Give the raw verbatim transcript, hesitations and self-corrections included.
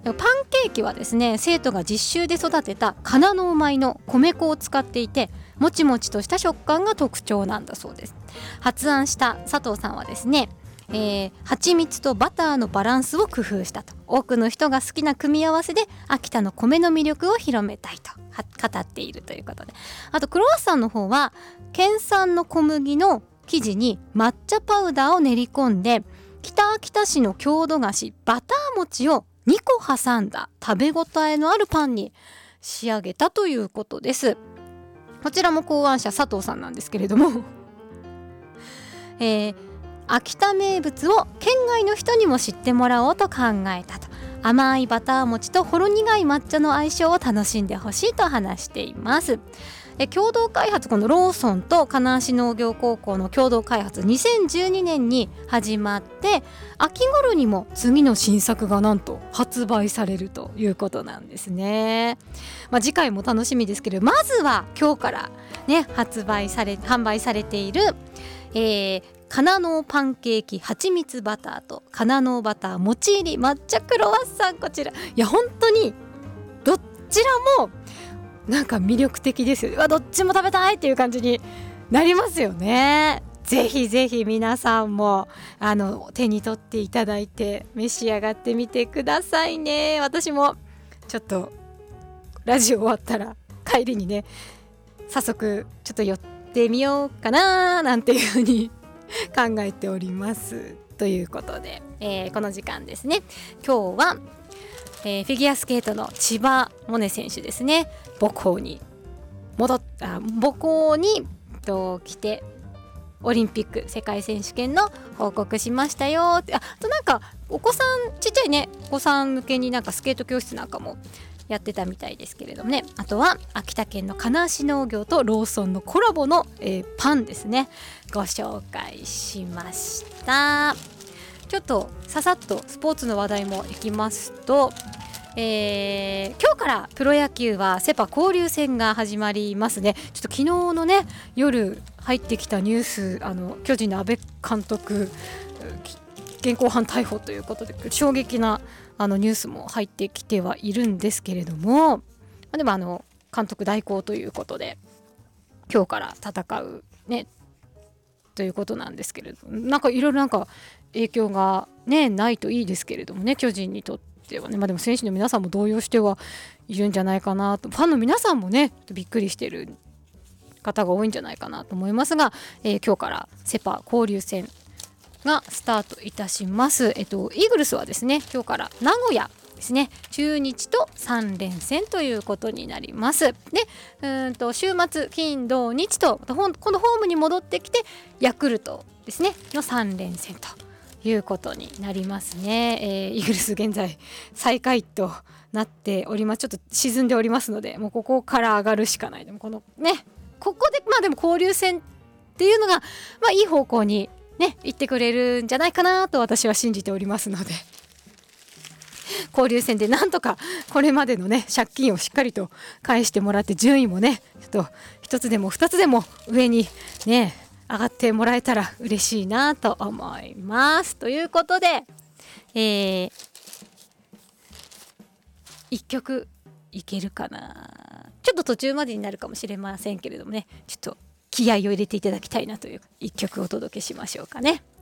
パンケーキはですね、生徒が実習で育てたカナノー米の米粉を使っていて、もちもちとした食感が特徴なんだそうです。発案した佐藤さんはですね、えー、蜂蜜とバターのバランスを工夫したと。多くの人が好きな組み合わせで秋田の米の魅力を広めたいと語っているということで、あとクロワッサンの方は県産の小麦の生地に抹茶パウダーを練り込んで、北秋田市の郷土菓子バター餅をにこ挟んだ食べ応えのあるパンに仕上げたということです。こちらも考案者佐藤さんなんですけれどもえー、秋田名物を県外の人にも知ってもらおうと考えたと。甘いバター餅とほろ苦い抹茶の相性を楽しんでほしいと話しています。え共同開発、このローソンと金足農業高校の共同開発にせんじゅうにねんに始まって、秋頃にも次の新作がなんと発売されるということなんですね。まあ、次回も楽しみですけど、まずは今日からね発売され販売されている、えー、カナノーパンケーキ蜂蜜バターとカナノーバターもち入り抹茶クロワッサン、こちらいや本当にどちらもなんか魅力的ですよ。うわどっちも食べたいっていう感じになりますよね。ぜひぜひ皆さんもあの手に取っていただいて召し上がってみてくださいね。私もちょっとラジオ終わったら帰りにね早速ちょっと寄ってみようかななんていうふうに考えておりますということで、えー、この時間ですね、今日はえー、フィギュアスケートの千葉百音選手ですね、母校に戻った母校にと来てオリンピック世界選手権の報告しましたよって。あとなんかお子さんちっちゃいねお子さん向けになんかスケート教室なんかもやってたみたいですけれどもね。あとは秋田県の金足農業とローソンのコラボの、えー、パンですねご紹介しました。ちょっとささっとスポーツの話題もいきますと、えー、今日からプロ野球はセパ交流戦が始まりますね。ちょっと昨日のね夜入ってきたニュース、あの巨人の阿部監督現行犯逮捕ということで衝撃なあのニュースも入ってきてはいるんですけれども、でもあの監督代行ということで今日から戦うねということなんですけれど、なんかいろいろなんか影響がねないといいですけれどもね、巨人にとってはね。まあでも選手の皆さんも動揺してはいるんじゃないかなと、ファンの皆さんもねびっくりしてる方が多いんじゃないかなと思いますが、えー、今日からセパ交流戦がスタートいたします。えっとイーグルスはですね今日から名古屋ですね、中日とさん連戦ということになります。でうーんと週末金土日と今度ホームに戻ってきてヤクルトですねのさん連戦ということになりますね。えー、イーグルス現在最下位となっております。ちょっと沈んでおりますので、もうここから上がるしかない。でもこのねここでまあでも交流戦っていうのがまあいい方向にね行ってくれるんじゃないかなと私は信じておりますので、交流戦でなんとかこれまでのね借金をしっかりと返してもらって、順位もねちょっと一つでも二つでも上にね上がってもらえたら嬉しいなと思います。ということで、えー、いっきょくいけるかな、ちょっと途中までになるかもしれませんけれどもね、ちょっと気合を入れていただきたいなといういっきょくお届けしましょうかね。